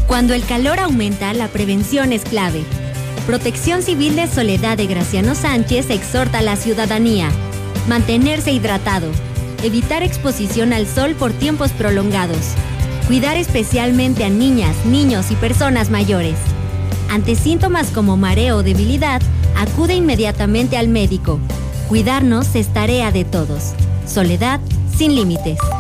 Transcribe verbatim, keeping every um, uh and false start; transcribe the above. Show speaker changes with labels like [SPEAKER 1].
[SPEAKER 1] Cuando el calor aumenta, la prevención es clave. Protección Civil de Soledad de Graciano Sánchez exhorta a la ciudadanía. Mantenerse hidratado. Evitar exposición al sol por tiempos prolongados. Cuidar especialmente a niñas, niños y personas mayores. Ante síntomas como mareo o debilidad, acude inmediatamente al médico. Cuidarnos es tarea de todos. Soledad sin límites.